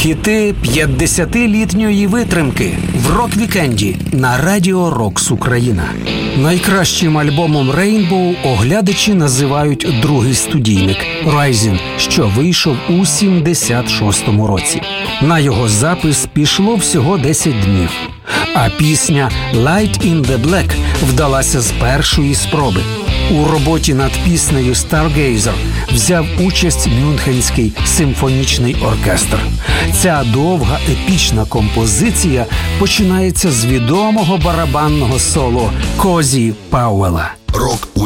Хіти 50-літньої витримки в рок-вікенді на Радіо Рокс Україна. Найкращим альбомом Rainbow оглядачі називають другий студійник «Rising», що вийшов у 76-му році. На його запис пішло всього 10 днів. А пісня «Light in the Black» вдалася з першої спроби. У роботі над піснею «Stargazer» взяв участь Мюнхенський симфонічний оркестр. Ця довга епічна композиція починається з відомого барабанного соло Козі Пауелла. Рок